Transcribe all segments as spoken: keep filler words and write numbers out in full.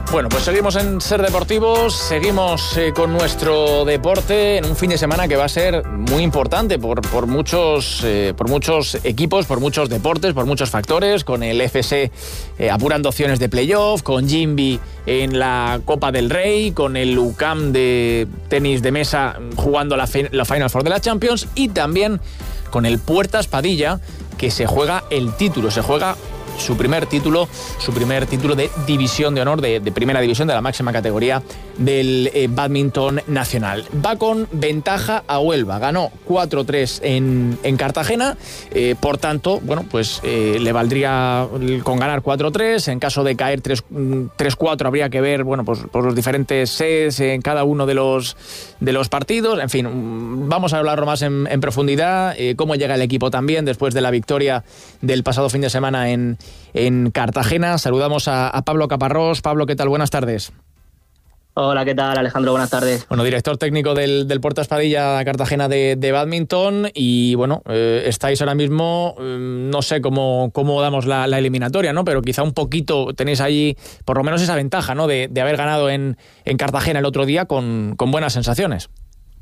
Bueno, pues seguimos en Ser Deportivos, seguimos eh, con nuestro deporte en un fin de semana que va a ser muy importante por, por, muchos, eh, por muchos equipos, por muchos deportes, por muchos factores, con el F S eh, apurando opciones de playoff, con Jimby en la Copa del Rey, con el U C A M de tenis de mesa jugando la, la Final Four de la Champions y también con el Puertas Padilla, que se juega el título, se juega su primer título, su primer título de división de honor, de, de primera división, de la máxima categoría del eh, bádminton nacional. Va con ventaja a Huelva, ganó cuatro tres en, en Cartagena, eh, por tanto, bueno, pues eh, le valdría con ganar cuatro tres, en caso de caer tres cuatro habría que ver, bueno, pues por los diferentes sets en cada uno de los, de los partidos, en fin, vamos a hablarlo más en, en profundidad, eh, cómo llega el equipo también después de la victoria del pasado fin de semana en en Cartagena. Saludamos a, a Pablo Caparrós. Pablo, ¿qué tal? Buenas tardes. Hola, ¿qué tal, Alejandro? Buenas tardes. Bueno, director técnico del, del Puertas Padilla Cartagena de, de bádminton y bueno, eh, estáis ahora mismo, eh, no sé cómo, cómo damos la, la eliminatoria, ¿no? Pero quizá un poquito tenéis ahí por lo menos esa ventaja, ¿no? De, de haber ganado en, en Cartagena el otro día con, con buenas sensaciones.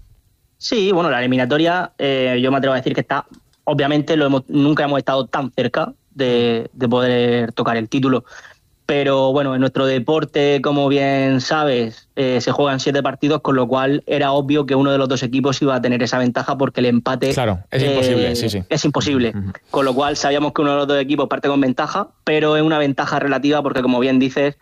Sí, bueno, la eliminatoria, eh, yo me atrevo a decir que está, obviamente lo hemos, nunca hemos estado tan cerca De, de poder tocar el título, pero bueno, en nuestro deporte, como bien sabes, eh, se juegan siete partidos, con lo cual era obvio que uno de los dos equipos iba a tener esa ventaja porque el empate claro, es eh, imposible, sí, sí. es imposible, uh-huh. Con lo cual sabíamos que uno de los dos equipos parte con ventaja, pero es una ventaja relativa porque, como bien dices,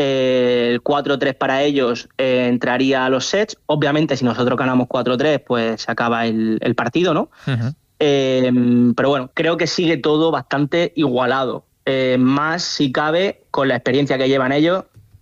eh, el cuatro tres para ellos eh, entraría a los sets. Obviamente, si nosotros ganamos cuatro tres, pues se acaba el, el partido, ¿no? Uh-huh. Eh, pero bueno, creo que sigue todo bastante igualado, eh, más si cabe con la experiencia que llevan ellos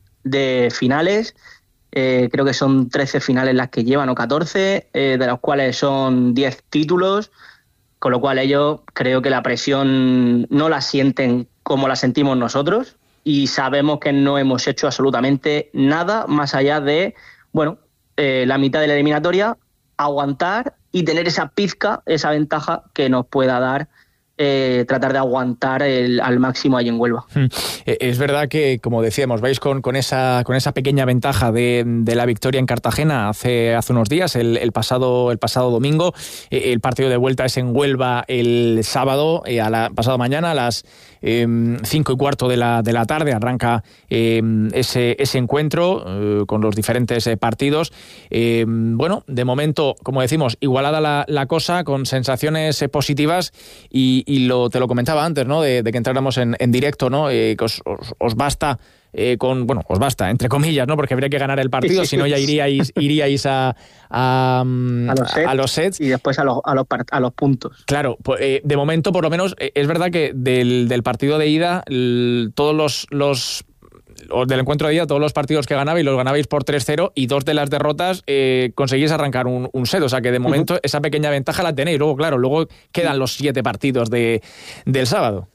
de finales. Eh, creo que son trece finales las que llevan o catorce, eh, de las cuales son diez títulos, con lo cual ellos creo que la presión no la sienten como la sentimos nosotros y sabemos que no hemos hecho absolutamente nada más allá de, bueno, eh, la mitad de la eliminatoria, aguantar y tener esa pizca, esa ventaja que nos pueda dar eh, tratar de aguantar el, al máximo ahí en Huelva. Es verdad que, como decíamos, vais con, con, esa, con esa pequeña ventaja de, de la victoria en Cartagena hace, hace unos días, el, el, pasado, el pasado domingo. El partido de vuelta es en Huelva el sábado, a la, pasado mañana, a las eh, cinco y cuarto de la, de la tarde. Arranca eh, ese, ese encuentro eh, con los diferentes eh, partidos. Eh, bueno, de momento, como decimos, igualada la, la cosa, con sensaciones eh, positivas y Y lo, te lo comentaba antes, ¿no? De, de que entráramos en, en directo, ¿no? Eh, que os, os, os basta eh, con, bueno, os basta, entre comillas, ¿no? Porque habría que ganar el partido, si no ya iríais, iríais a, a, a, los sets, a los sets. Y después a los, a los, a los puntos. Claro, pues, eh, de momento, por lo menos, eh, es verdad que del, del partido de ida, el, todos los... los del encuentro de día, todos los partidos que ganabais los ganabais por tres cero y dos de las derrotas eh, conseguís arrancar un, un set, o sea que de momento uh-huh. esa pequeña ventaja la tenéis. Luego, claro, luego quedan los siete partidos de, del sábado.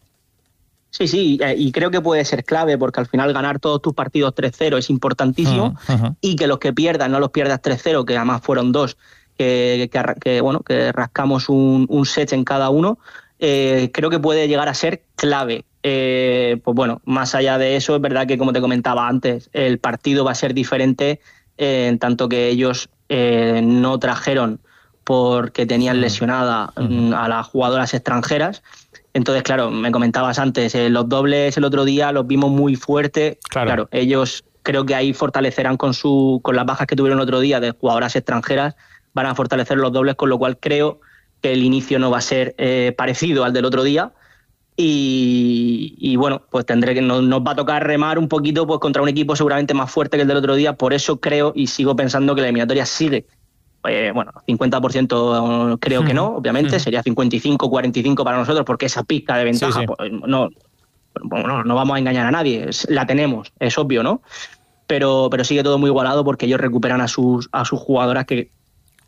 Sí, sí, y creo que puede ser clave porque al final ganar todos tus partidos tres cero es importantísimo uh-huh, uh-huh. y que los que pierdas no los pierdas tres cero, que además fueron dos, que, que, que bueno, que rascamos un, un set en cada uno, eh, creo que puede llegar a ser clave. Eh, pues bueno, más allá de eso, es verdad que, como te comentaba antes, el partido va a ser diferente eh, en tanto que ellos eh, no trajeron porque tenían lesionada uh-huh. a las jugadoras extranjeras. Entonces, claro, me comentabas antes, eh, los dobles el otro día los vimos muy fuertes. Claro. claro, ellos creo que ahí fortalecerán con, su, con las bajas que tuvieron el otro día de jugadoras extranjeras, van a fortalecer los dobles, con lo cual creo que el inicio no va a ser eh, parecido al del otro día. Y, y bueno, pues tendré que nos, nos va a tocar remar un poquito pues contra un equipo seguramente más fuerte que el del otro día. Por eso creo y sigo pensando que la eliminatoria sigue. Eh, bueno, cincuenta por ciento creo que no, obviamente, uh-huh. sería cincuenta y cinco cuarenta y cinco para nosotros porque esa pizca de ventaja, sí, sí. Pues, no, no, no vamos a engañar a nadie, es, la tenemos, es obvio, ¿no? Pero, pero sigue todo muy igualado porque ellos recuperan a sus, a sus jugadoras que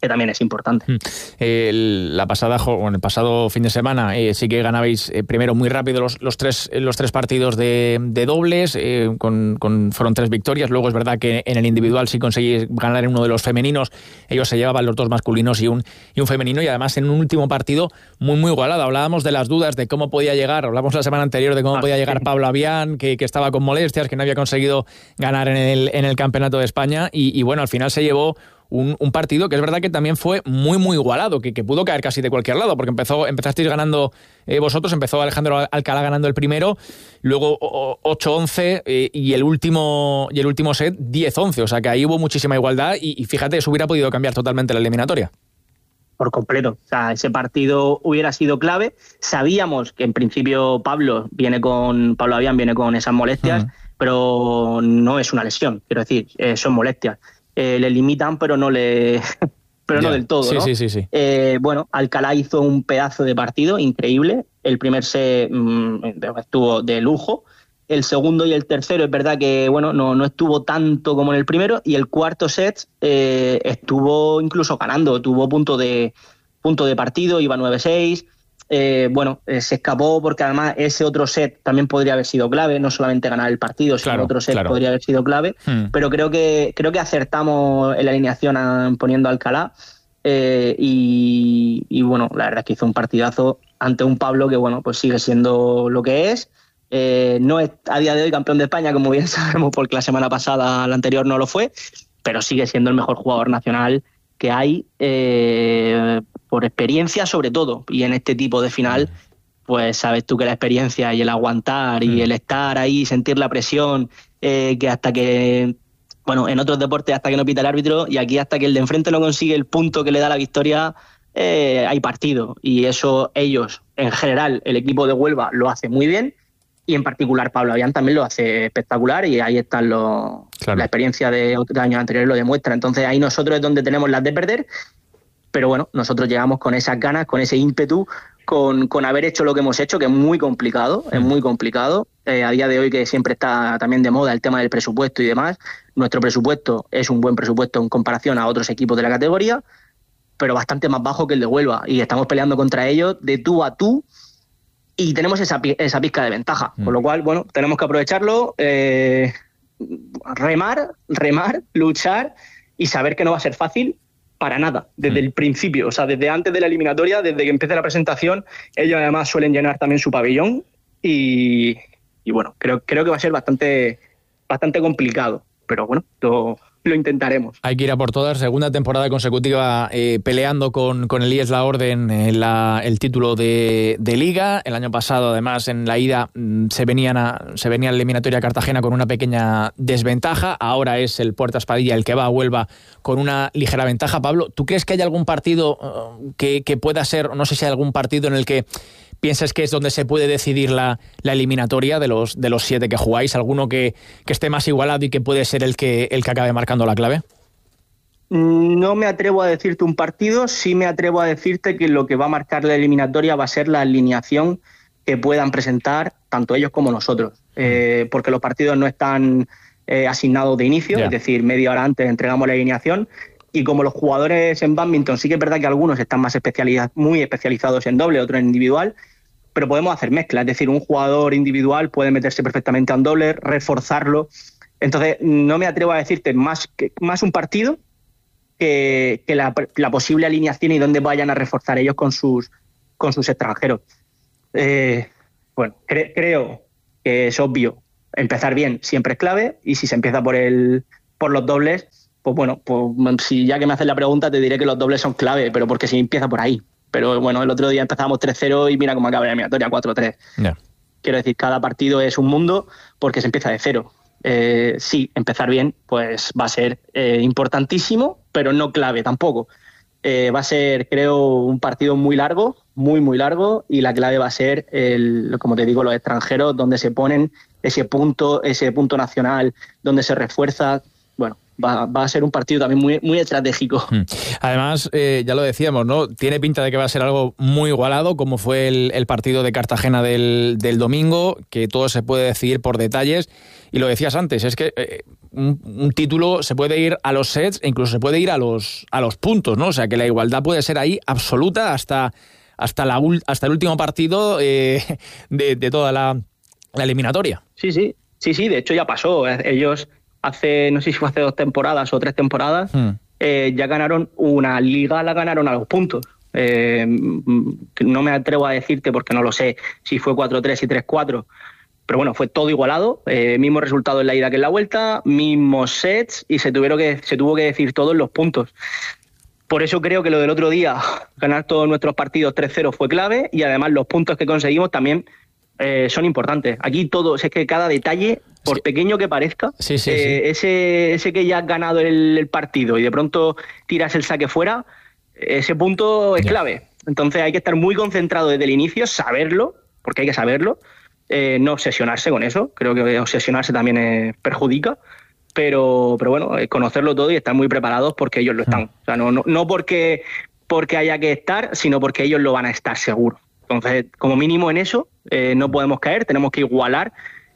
que también es importante. Eh, el, la pasada, bueno, el pasado fin de semana eh, sí que ganabais eh, primero muy rápido los, los, tres, los tres partidos de, de dobles, eh, con, con, fueron tres victorias. Luego es verdad que en el individual sí conseguís ganar en uno de los femeninos. Ellos se llevaban los dos masculinos y un, y un femenino, y además en un último partido muy muy igualado. Hablábamos de las dudas de cómo podía llegar, hablamos la semana anterior de cómo ah, podía llegar sí. Pablo Avián, que, que estaba con molestias, que no había conseguido ganar en el, en el Campeonato de España, y, y bueno, al final se llevó Un, un partido que es verdad que también fue muy muy igualado, que, que pudo caer casi de cualquier lado, porque empezó empezasteis ganando eh, vosotros, empezó Alejandro Alcalá ganando el primero, luego ocho once eh, y el último y el último set diez once, o sea que ahí hubo muchísima igualdad, y, y fíjate, eso hubiera podido cambiar totalmente la eliminatoria. Por completo, o sea, ese partido hubiera sido clave. Sabíamos que en principio Pablo viene con Pablo Avián viene con esas molestias, uh-huh. pero no es una lesión, quiero decir, eh, son molestias. Eh, le limitan, pero no le pero yeah. no del todo, sí, ¿no? Sí, sí, sí. Eh, bueno, Alcalá hizo un pedazo de partido increíble. El primer set mmm, estuvo de lujo. El segundo y el tercero es verdad que bueno no, no estuvo tanto como en el primero, y el cuarto set eh, estuvo incluso ganando, tuvo punto de punto de partido, iba nueve seis. Eh, bueno, eh, se escapó porque además ese otro set también podría haber sido clave, no solamente ganar el partido, sino claro, otro set claro. podría haber sido clave, hmm. pero creo que creo que acertamos en la alineación a, poniendo a Alcalá, eh, y, y bueno, la verdad es que hizo un partidazo ante un Pablo que bueno, pues sigue siendo lo que es. Eh, no es a día de hoy campeón de España, como bien sabemos, porque la semana pasada, la anterior, no lo fue, pero sigue siendo el mejor jugador nacional que hay, eh, por experiencia sobre todo, y en este tipo de final pues sabes tú que la experiencia y el aguantar y el estar ahí, sentir la presión, eh, que hasta que, bueno, en otros deportes hasta que no pita el árbitro, y aquí hasta que el de enfrente no consigue el punto que le da la victoria, eh, hay partido, y eso ellos, en general, el equipo de Huelva lo hace muy bien, y en particular Pablo Avián también lo hace espectacular, y ahí están los claro. la experiencia de otros años anteriores lo demuestra. Entonces ahí nosotros es donde tenemos las de perder, pero bueno, nosotros llegamos con esas ganas, con ese ímpetu, con, con haber hecho lo que hemos hecho, que es muy complicado, mm. es muy complicado. Eh, a día de hoy, que siempre está también de moda el tema del presupuesto y demás, nuestro presupuesto es un buen presupuesto en comparación a otros equipos de la categoría, pero bastante más bajo que el de Huelva, y estamos peleando contra ellos de tú a tú, y tenemos esa, esa pizca de ventaja, mm. con lo cual, bueno, tenemos que aprovecharlo, eh, remar, remar, luchar, y saber que no va a ser fácil para nada, desde mm. el principio, o sea, desde antes de la eliminatoria, desde que empiece la presentación, ellos además suelen llenar también su pabellón, y, y bueno, creo, creo que va a ser bastante, bastante complicado, pero bueno, todo... lo intentaremos. Hay que ir a por todas. Segunda temporada consecutiva eh, peleando con, con el I E S La Orden en la, el título de, de Liga. El año pasado, además, en la ida se venían a, se venía a la eliminatoria a Cartagena con una pequeña desventaja. Ahora es el Puertas Padilla el que va a Huelva con una ligera ventaja. Pablo, ¿tú crees que hay algún partido uh, que, que pueda ser, no sé si hay algún partido en el que piensas que es donde se puede decidir la, la eliminatoria de los, de los siete que jugáis? ¿Alguno que, que esté más igualado y que puede ser el que, el que acabe marcando la clave? No me atrevo a decirte un partido, sí me atrevo a decirte que lo que va a marcar la eliminatoria va a ser la alineación que puedan presentar tanto ellos como nosotros, eh, porque los partidos no están eh, asignados de inicio, yeah. es decir, media hora antes entregamos la alineación, y como los jugadores en bádminton sí que es verdad que algunos están más especializados, muy especializados en doble, otros en individual, pero podemos hacer mezcla, es decir, un jugador individual puede meterse perfectamente a un doble, reforzarlo. Entonces, no me atrevo a decirte más, que, más un partido que, que la, la posible alineación y dónde vayan a reforzar ellos con sus, con sus extranjeros. Eh, bueno, cre, creo que es obvio, empezar bien siempre es clave, y si se empieza por, el, por los dobles, pues bueno, pues si ya que me haces la pregunta te diré que los dobles son clave, pero porque se empieza por ahí. Pero bueno, el otro día empezábamos tres cero y mira cómo acaba la eliminatoria, cuatro tres. Yeah. Quiero decir, cada partido es un mundo porque se empieza de cero. Eh, sí, empezar bien pues va a ser eh, importantísimo, pero no clave tampoco. Eh, va a ser, creo, un partido muy largo, muy, muy largo, y la clave va a ser, el, como te digo, los extranjeros, donde se ponen ese punto, ese punto nacional, donde se refuerza. Bueno, Va, va a ser un partido también muy, muy estratégico. Además, eh, ya lo decíamos, ¿no? Tiene pinta de que va a ser algo muy igualado, como fue el, el partido de Cartagena del, del domingo, que todo se puede decidir por detalles. y lo decías antes, es que eh, un, un título se puede ir a los sets e incluso se puede ir a los, a los puntos, ¿no? O sea, que la igualdad puede ser ahí absoluta hasta, hasta, la, hasta el último partido eh, de, de toda la, la eliminatoria. Sí, sí, sí, sí, de hecho ya pasó. Ellos hace, no sé si fue hace dos temporadas o tres temporadas, hmm. eh, ya ganaron una liga, la ganaron a los puntos. Eh, no me atrevo a decirte porque no lo sé si fue cuatro tres y tres cuatro, pero bueno, fue todo igualado, eh, mismo resultado en la ida que en la vuelta, mismos sets y se tuvieron que se tuvo que decir todo en los puntos. Por eso creo que lo del otro día, ganar todos nuestros partidos tres cero fue clave, y además los puntos que conseguimos también eh, son importantes. Aquí todo, es que cada detalle, por sí. pequeño que parezca, sí, sí, eh, sí. Ese, ese que ya has ganado el, el partido y de pronto tiras el saque fuera, ese punto es clave. Entonces hay que estar muy concentrado desde el inicio, saberlo, porque hay que saberlo, eh, no obsesionarse con eso. Creo que obsesionarse también eh, perjudica, pero, pero bueno, conocerlo todo y estar muy preparados porque ellos lo están. O sea, no, no, no porque, porque haya que estar, sino porque ellos lo van a estar seguro. Entonces, como mínimo en eso, eh, no podemos caer, tenemos que igualar,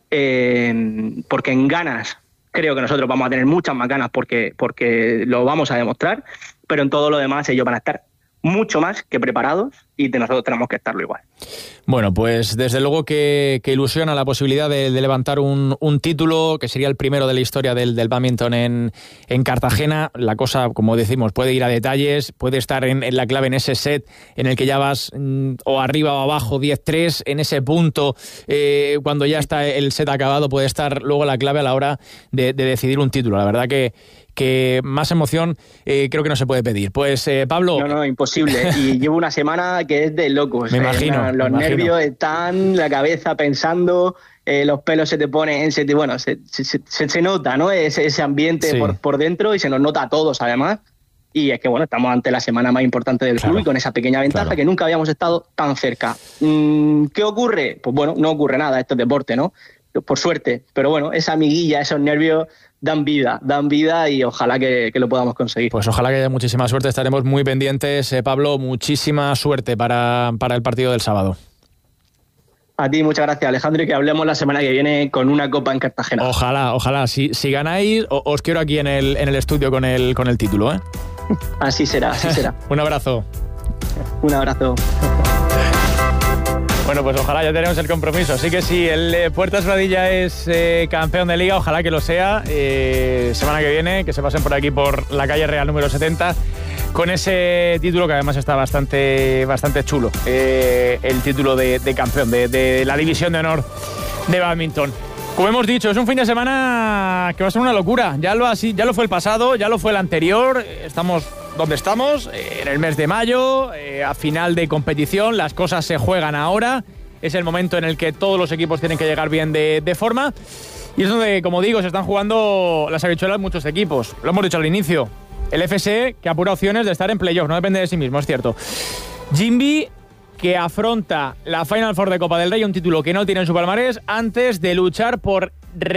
eh, porque en ganas creo que nosotros vamos a tener muchas más ganas porque, porque lo vamos a demostrar, pero en todo lo demás ellos van a estar mucho más que preparados y de nosotros tenemos que estarlo igual. Bueno, pues desde luego que, que ilusiona la posibilidad de, de levantar un, un título que sería el primero de la historia del, del bádminton en, en Cartagena. La cosa, como decimos, puede ir a detalles, puede estar en, en la clave en ese set en el que ya vas mm, o arriba o abajo diez tres, en ese punto eh, cuando ya está el set acabado puede estar luego la clave a la hora de, de decidir un título. La verdad que que más emoción eh, creo que no se puede pedir. Pues eh, Pablo... No, no, imposible. Y llevo una semana que es de locos. Me imagino. Una, los me nervios imagino. están, la cabeza pensando, eh, los pelos se te ponen, se te, bueno, se, se, se, se nota, ¿no? Ese, ese ambiente sí. por, por dentro y se nos nota a todos además. Y es que, bueno, estamos ante la semana más importante del claro. club y con esa pequeña ventaja claro. que nunca habíamos estado tan cerca. ¿Qué ocurre? Pues bueno, no ocurre nada, esto es deporte, ¿no? Por suerte. Pero bueno, esa amiguilla, esos nervios dan vida, dan vida y ojalá que, que lo podamos conseguir. Pues ojalá que haya muchísima suerte, estaremos muy pendientes. Eh, Pablo, muchísima suerte para, para el partido del sábado. A ti, muchas gracias, Alejandro, y que hablemos la semana que viene con una copa en Cartagena. Ojalá, ojalá. Si, si ganáis, os quiero aquí en el, en el estudio con el, con el título, ¿eh? Así será, así será. Un abrazo. Un abrazo. Bueno, pues ojalá ya tenemos el compromiso. Así que si el eh, Puertas Radilla es eh, campeón de Liga, ojalá que lo sea. Eh, semana que viene, que se pasen por aquí por la calle Real número setenta, con ese título que además está bastante, bastante chulo. Eh, el título de, de campeón de, de la División de Honor de Bádminton. Como hemos dicho, es un fin de semana que va a ser una locura. Ya lo, así, ya lo fue el pasado, ya lo fue el anterior. Estamos donde estamos, eh, en el mes de mayo, eh, a final de competición. Las cosas se juegan ahora. Es el momento en el que todos los equipos tienen que llegar bien de, de forma. Y es donde, como digo, se están jugando las habichuelas muchos equipos. Lo hemos dicho al inicio. El F S E, que apura opciones de estar en playoff, no depende de sí mismo, es cierto. Jimby, que afronta la Final Four de Copa del Rey, un título que no tiene en su palmarés, antes de luchar por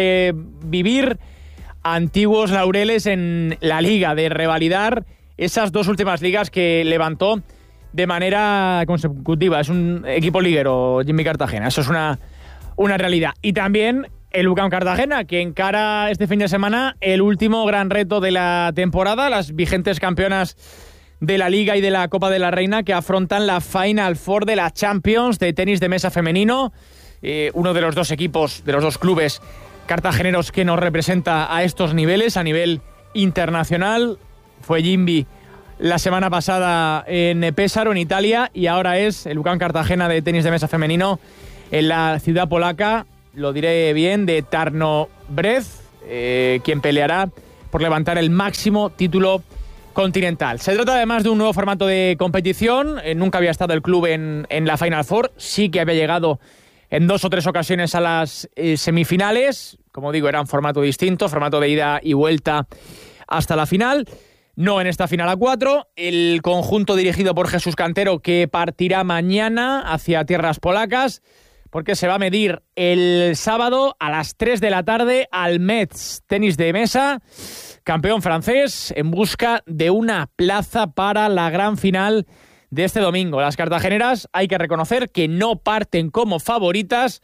revivir antiguos laureles en la Liga, de revalidar esas dos últimas ligas que levantó de manera consecutiva. Es un equipo liguero, Jimby Cartagena, eso es una, una realidad. Y también el U C A M Cartagena, que encara este fin de semana el último gran reto de la temporada, las vigentes campeonas de la Liga y de la Copa de la Reina, que afrontan la Final Four de la Champions de tenis de mesa femenino. Eh, uno de los dos equipos, de los dos clubes cartageneros que nos representa a estos niveles, a nivel internacional. Fue Jimby la semana pasada en Pesaro, en Italia, y ahora es el U C A M Cartagena de tenis de mesa femenino en la ciudad polaca, lo diré bien, de Tarnobrez, eh, quien peleará por levantar el máximo título continental. Se trata además de un nuevo formato de competición. Eh, nunca había estado el club en, en la Final Four, sí que había llegado en dos o tres ocasiones a las eh, semifinales. Como digo, era un formato distinto, formato de ida y vuelta hasta la final. No en esta final a cuatro. El conjunto dirigido por Jesús Cantero, que partirá mañana hacia tierras polacas, porque se va a medir el sábado a las tres de la tarde al Metz Tenis de Mesa, campeón francés, en busca de una plaza para la gran final de este domingo. Las cartageneras, hay que reconocer que no parten como favoritas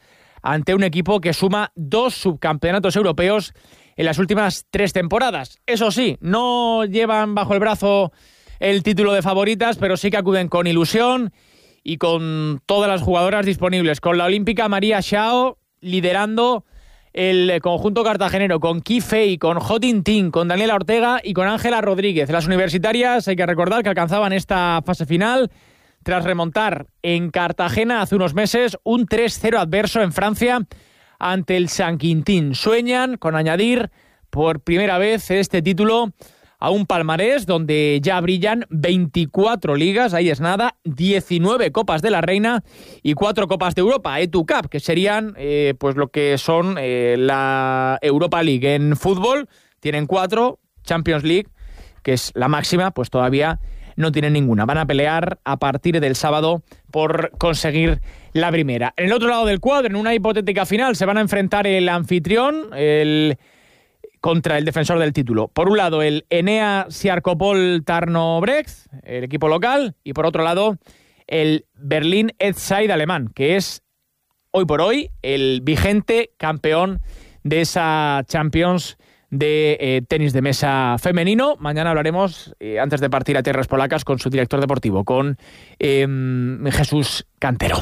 ante un equipo que suma dos subcampeonatos europeos en las últimas tres temporadas. Eso sí, no llevan bajo el brazo el título de favoritas, pero sí que acuden con ilusión y con todas las jugadoras disponibles, con la olímpica María Xiao liderando el conjunto cartagenero, con Ki Fei, con Jo Tintín, con Daniela Ortega y con Ángela Rodríguez. Las universitarias, hay que recordar que alcanzaban esta fase final tras remontar en Cartagena hace unos meses un tres cero adverso en Francia ante el San Quintín. Sueñan con añadir por primera vez este título a un palmarés donde ya brillan veinticuatro ligas, ahí es nada, diecinueve Copas de la Reina y cuatro Copas de Europa, E T U Cup, que serían eh, pues lo que son eh, la Europa League en fútbol. Tienen cuatro, Champions League, que es la máxima, pues todavía no tienen ninguna. Van a pelear a partir del sábado por conseguir la primera. En el otro lado del cuadro, en una hipotética final, se van a enfrentar el anfitrión, el contra el defensor del título. Por un lado, el Enea Siarkopol Tarnobrecht, el equipo local, y por otro lado, el Berlin Edside alemán, que es hoy por hoy el vigente campeón de esa Champions de eh, tenis de mesa femenino. Mañana hablaremos, eh, antes de partir a tierras polacas, con su director deportivo, con eh, Jesús Cantero.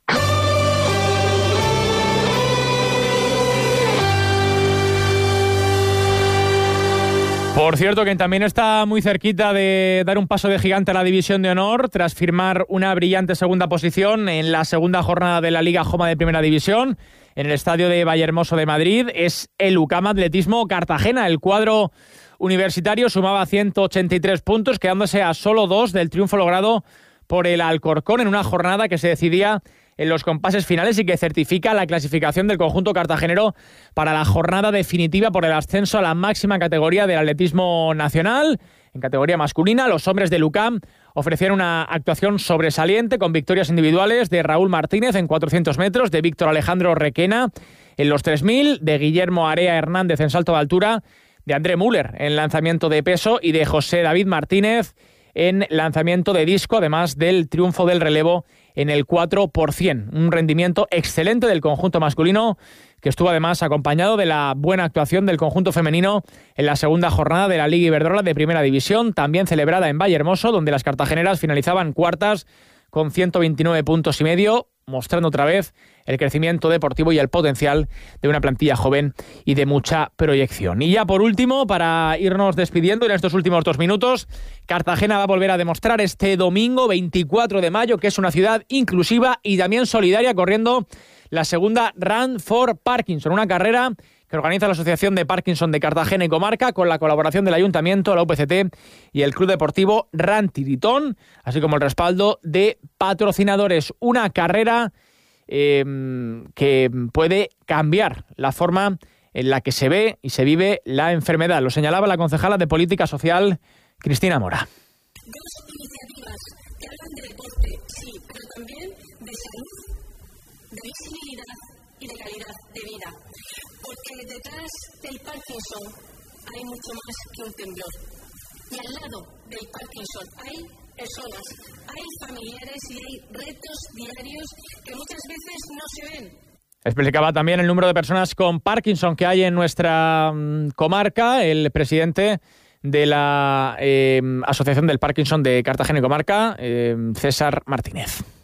Por cierto, que también está muy cerquita de dar un paso de gigante a la División de Honor tras firmar una brillante segunda posición en la segunda jornada de la Liga Joma de Primera División en el estadio de Vallehermoso de Madrid. Es el U C A M Atletismo Cartagena. El cuadro universitario sumaba ciento ochenta y tres puntos, quedándose a solo dos del triunfo logrado por el Alcorcón en una jornada que se decidía en los compases finales y que certifica la clasificación del conjunto cartagenero para la jornada definitiva por el ascenso a la máxima categoría del atletismo nacional. En categoría masculina, los hombres del U C A M ofrecieron una actuación sobresaliente con victorias individuales de Raúl Martínez en cuatrocientos metros, de Víctor Alejandro Requena en los tres mil, de Guillermo Area Hernández en salto de altura, de André Müller en lanzamiento de peso y de José David Martínez en lanzamiento de disco, además del triunfo del relevo en el cuatro por ciento. Un rendimiento excelente del conjunto masculino, que estuvo además acompañado de la buena actuación del conjunto femenino en la segunda jornada de la Liga Iberdrola de Primera División, también celebrada en Vallehermoso, donde las cartageneras finalizaban cuartas con ciento veintinueve puntos y medio, mostrando otra vez el crecimiento deportivo y el potencial de una plantilla joven y de mucha proyección. Y ya por último, para irnos despidiendo en estos últimos dos minutos, Cartagena va a volver a demostrar este domingo veinticuatro de mayo que es una ciudad inclusiva y también solidaria, corriendo la segunda Run for Parkinson, una carrera que organiza la Asociación de Parkinson de Cartagena y Comarca con la colaboración del Ayuntamiento, la U P C T y el Club Deportivo Run Tiritón, así como el respaldo de patrocinadores. Una carrera eh, que puede cambiar la forma en la que se ve y se vive la enfermedad. Lo señalaba la concejala de Política Social, Cristina Mora. Dos iniciativas que hablan de deporte, sí, pero también de salud, de visibilidad y de calidad de vida. Porque detrás del Parkinson hay mucho más que un temblor. Y al lado del Parkinson hay personas, hay familiares y hay retos diarios que muchas veces no se ven. Explicaba también el número de personas con Parkinson que hay en nuestra um, comarca, el presidente de la eh, Asociación del Parkinson de Cartagena y Comarca, eh, César Martínez.